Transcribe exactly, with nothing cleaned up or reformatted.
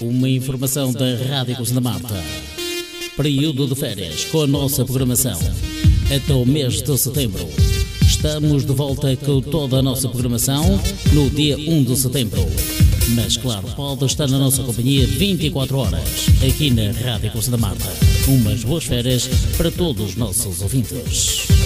Uma informação da Rádio Costa da Marta. Período de férias com a nossa programação. Até o mês de setembro. Estamos de volta com toda a nossa programação no dia um de setembro. Mas claro, pode estar na nossa companhia vinte e quatro horas, aqui na Rádio Costa da Marta. Umas boas férias para todos os nossos ouvintes.